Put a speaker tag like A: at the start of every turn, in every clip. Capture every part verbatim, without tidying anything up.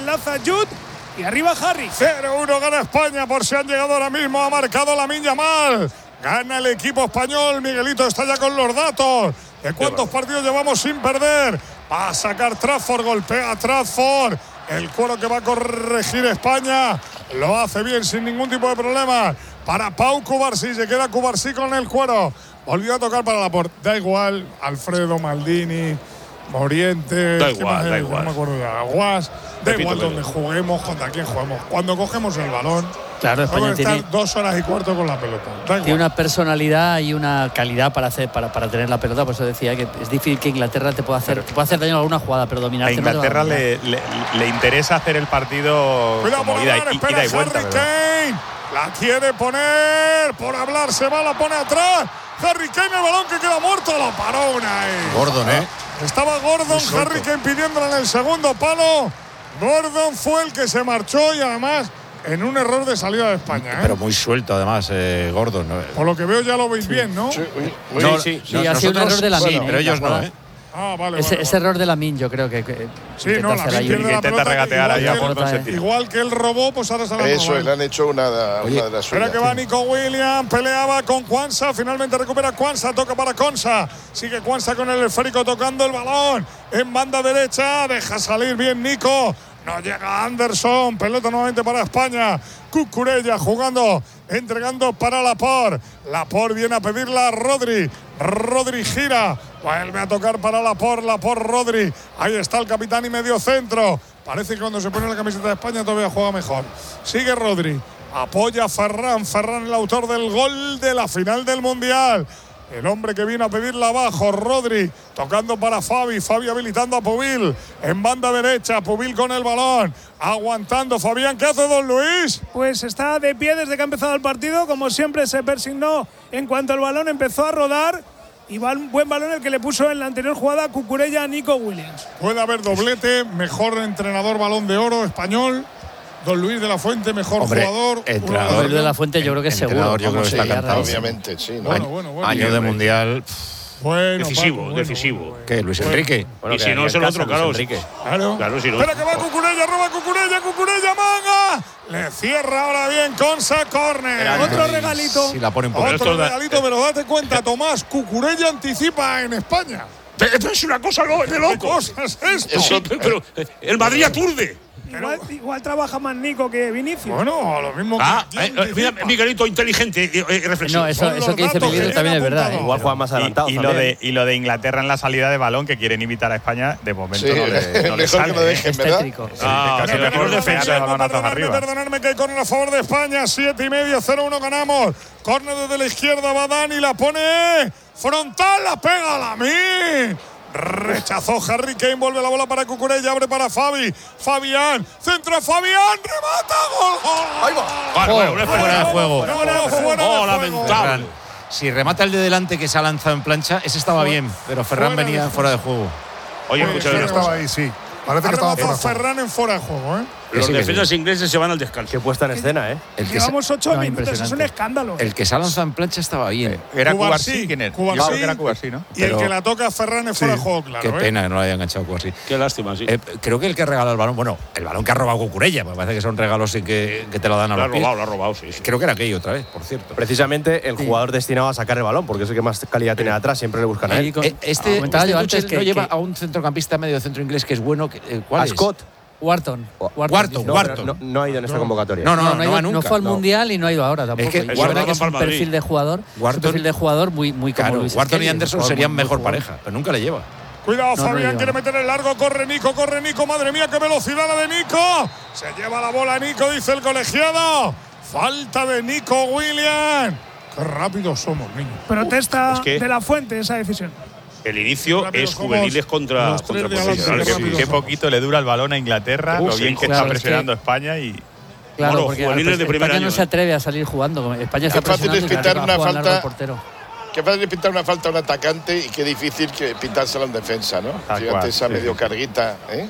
A: enlaza Jude y arriba Harry.
B: cero uno gana España por si han llegado ahora mismo. Ha marcado Lamine Yamal. Gana el equipo español. Miguelito está ya con los datos de cuántos partidos llevamos sin perder. Va a sacar Trafford, golpea a Trafford. El cuero que va a corregir España. Lo hace bien sin ningún tipo de problema. Para Pau Cubarsí, se queda Cubarsí con el cuero. Volvió a tocar para Laporte. Da igual, Alfredo, Maldini, Morientes.
C: Da igual, da igual.
B: No me acuerdo de Aguas. Da igual donde juguemos, contra quién juguemos. Cuando cogemos el balón,
D: claro, España
B: vamos a estar
D: tiene,
B: dos horas y cuarto con la pelota. Da igual.
D: Tiene una personalidad y una calidad para hacer para, para tener la pelota. Por eso decía que es difícil que Inglaterra te pueda hacer, te pueda hacer daño en alguna jugada, pero dominar.
E: A Inglaterra no le, le, le interesa hacer el partido
B: Cuidado
E: como ida,
B: hablar,
E: y, ida y vuelta.
B: Harry Kane la quiere poner, por hablar se va, la pone atrás. Harry Kane, el balón que queda muerto, lo paró Unai.
F: Gordon, ¿eh?
B: Estaba Gordon, Harry Kane pidiéndolo en el segundo palo. Gordon fue el que se marchó y además en un error de salida de España. ¿eh?
F: Pero muy suelto además, eh, Gordon. ¿no?
B: Por lo que veo ya lo veis sí. bien, ¿no?
F: Sí,
D: muy, no, sí, sí, sí ha sido un error de la
F: bueno,
D: Min,
F: pero ellos no, ¿eh?
B: Ah, vale,
D: ese,
B: vale,
D: ese
B: vale.
D: error de la Min, yo creo que, que
B: sí, no, la Min pierde la
E: intenta regatear allá
B: por
E: él,
B: igual que él robó, pues ahora se la
G: Eso, le han hecho una, una
B: Oye,
G: de las suyas.
B: Espera que va Nico Williams, peleaba con Quansah, finalmente recupera Quansah, toca para Quansah, sigue Quansah con el esférico tocando el balón en banda derecha, deja salir bien Nico. No llega Anderson, pelota nuevamente para España. Cucurella jugando, entregando para Laporte. Laporte viene a pedirla a Rodri. Rodri gira, vuelve a tocar para Laporte, Laporte, Rodri. Ahí está el capitán y medio centro. Parece que cuando se pone la camiseta de España todavía juega mejor. Sigue Rodri, apoya a Ferran. Ferran, el autor del gol de la final del Mundial. El hombre que viene a pedirla abajo, Rodri, tocando para Fabi, Fabi habilitando a Pubil, en banda derecha, Pubil con el balón, aguantando, Fabián, ¿qué hace don Luis?
A: Pues está de pie desde que ha empezado el partido, como siempre se persignó en cuanto el balón empezó a rodar, y va un buen balón el que le puso en la anterior jugada Cucurella a Nico Williams.
B: Puede haber doblete, mejor entrenador Balón de Oro español. Don Luis de la Fuente, mejor
F: Hombre,
B: jugador.
F: Entrenador
D: Luis de la Fuente, yo creo que es seguro.
F: Yo creo que está cantado.
G: Obviamente, sí. ¿no?
B: Bueno, bueno, bueno.
F: Año de mundial.
B: Bueno,
C: decisivo,
B: Paco, bueno,
C: decisivo.
B: bueno, bueno.
F: ¿Qué? ¿Luis Enrique?
C: Bueno, y si no es el otro, claro.
F: Enrique.
B: Claro.
C: Claro, si no.
B: Espera que va Cucurella, roba Cucurella, Cucurella, manga. Le cierra ahora bien Quansah, córner.
A: Otro regalito.
F: Si la pone un poco.
B: Otro regalito, pero date cuenta, Tomás, Cucurella anticipa en España.
C: Esto es una cosa de
B: ¿Qué
C: loco.
B: cosa es esto?
C: Sí, pero el Madrid aturde.
A: Igual, igual trabaja más Nico que Vinicius.
B: Bueno, lo mismo que.
C: Ah, eh, eh, mira, Miguelito, inteligente y eh, eh, reflexivo.
D: No, eso, eso que dice Miguel también es verdad. ¿eh?
H: Igual juega más adelantado.
E: Y, y, lo de, y lo de Inglaterra en la salida de balón, que quieren invitar a España, de momento
G: Sí,
E: no le, no le
G: mejor
E: sale.
G: que lo dejen,
D: Es
G: ¿verdad?
D: tétrico.
E: Sí,
C: Ah,
E: casi
C: sí,
E: mejor
C: mejor
E: defensa de
C: defensa.
E: balonazos
B: Perdonadme,
E: arriba.
B: perdonadme que hay córner a favor de España. Siete y medio, cero uno ganamos. Córner desde la izquierda, va Dani, la pone frontal, la pega a la mí. Rechazó Harry Kane, vuelve la bola para Cucurella, abre para Fabi. Fabián, centro Fabián, remata, gol, gol.
G: Ahí va.
C: Bueno, bueno, bueno,
F: Fuera de juego.
B: No, no, fuera
C: Oh,
B: de
C: lamentable.
F: Ferran, si remata el de delante que se ha lanzado en plancha, ese estaba bien, pero Ferran
B: fuera de
F: venía
B: juego.
F: fuera de juego.
C: Oye,
B: Oye,
C: escucha
B: sí,
C: una
B: estaba
C: cosa.
B: ahí, sí. Parece que estaba fuera de juego. Ferran en fuera de juego, ¿eh?
C: Los
F: Sí, que
C: defensas
F: sí.
C: ingleses se van al descanso.
H: Qué puesta en escena, ¿eh?
F: El que,
A: Llevamos ocho
D: No,
A: minutos, es un
D: impresionante.
A: escándalo.
F: se, el que se ha lanzado en plancha estaba bien.
E: ¿Era
B: Cubarsí,
E: Cubarsí? ¿Quién era?
B: Cubarsí.
E: Yo creo que era Cubarsí, ¿no?
B: Y el
F: Pero-
B: que la toca a Ferran en fuera de juego, claro.
F: Qué
B: ¿eh?
F: pena que no lo haya enganchado así.
C: Qué lástima, sí.
F: Eh, creo que el que regaló el balón, bueno, el balón que ha robado Cucurella, me parece que son regalos y que, que te lo dan a
C: lo ha
F: los pies.
C: robado, lo ha robado, sí, sí.
F: Creo que era aquello otra vez, por cierto.
H: Precisamente el jugador destinado a sacar el balón, porque es el que más calidad tiene atrás, siempre le buscan a
D: Ahí
H: él.
D: con-
F: Eh, este
D: comentaba
F: este
D: yo
F: coche
D: antes que-
F: no lleva
D: que-
F: a un centrocampista medio centro inglés que es bueno. Que, eh, ¿Cuál
H: A
F: es?
H: Scott.
D: Wharton.
F: Wharton,
H: No,
F: Wharton.
H: no, no ha ido en esta convocatoria.
F: No, no,
D: No,
F: no,
D: no, ha
F: no
D: ido-
F: va
D: no
F: nunca.
D: fue al
H: No.
D: Mundial y no ha ido ahora tampoco.
F: Es que
D: Y es
F: Wharton
D: verdad que es
C: para
D: un
C: el Madrid.
D: perfil de jugador, es un
F: Wharton-
D: perfil de jugador muy, muy como
F: Claro,
D: Luis
F: Wharton
D: Skelly,
F: y
D: un
F: Anderson
D: jugador
F: serían
D: muy- muy
F: mejor
D: jugador.
F: pareja, pero nunca le lleva.
B: Cuidado,
D: No, no
B: Fabián
D: lleva.
B: quiere meter el largo, corre Nico, corre Nico, madre mía, qué velocidad la de Nico. Se lleva la bola Nico, dice el colegiado. Falta de Nico Williams. Qué rápidos somos, niños.
A: Protesta
C: Es que-
A: de la Fuente esa decisión.
C: El inicio
B: Rápido
C: es
B: somos
C: juveniles contra,
B: los tres
C: contra
B: de adelante,
C: profesionales.
B: qué
E: Qué,
B: rápido
E: qué
B: somos.
E: poquito le dura el balón a Inglaterra,
C: Uh,
E: lo
C: sí,
E: bien que
D: claro,
E: está
D: es que-
E: presionando España y
D: Claro,
C: Bueno,
D: porque
C: juveniles de
D: España
C: primer año,
D: no se
C: ¿eh?
D: atreve a salir jugando. como España está
G: Qué fácil es
D: presionando y
G: pitar
D: arriba
G: una
D: juega largo
G: falta.
D: el portero.
G: Qué fácil es pintar una falta a un atacante y qué difícil que pintársela a un defensa, ¿no?
E: Tal
G: Fíjate
E: cual,
G: esa
E: sí,
G: medio
E: sí.
G: carguita, ¿eh?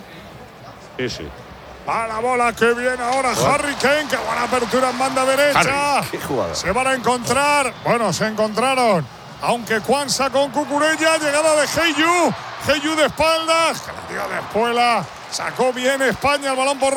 C: Sí, sí.
B: Va la bola que viene ahora Harry Kane, qué buena apertura en banda derecha.
H: Qué jugador.
B: Se van a encontrar, bueno, se encontraron. Aunque Quansah con Cucurella, llegada de Heyu. Heyu de espaldas, que la dio de espuela. Sacó bien España el balón por